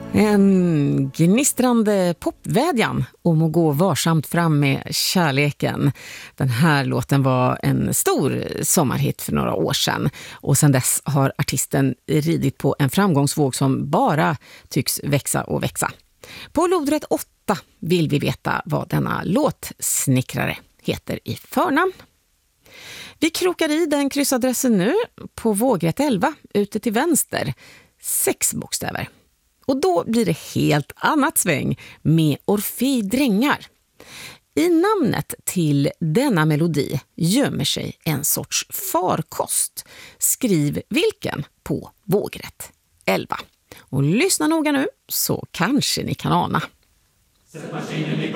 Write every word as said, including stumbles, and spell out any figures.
En gnistrande popvädjan om att gå varsamt fram med kärleken. Den här låten var en stor sommarhit för några år sedan. Och sedan dess har artisten ridit på en framgångsvåg som bara tycks växa och växa. På lodrätt åtta vill vi veta vad denna låtsnickrare heter i förnamn. Vi krokar i den kryssadressen nu på vågrätt elva, ute till vänster. Sex bokstäver. Och då blir det helt annat sväng med Orfejdrängar. I namnet till denna melodi gömmer sig en sorts farkost. Skriv vilken på vågrätt elva. Och lyssna noga nu så kanske ni kan ana. Sätt maskinen igång.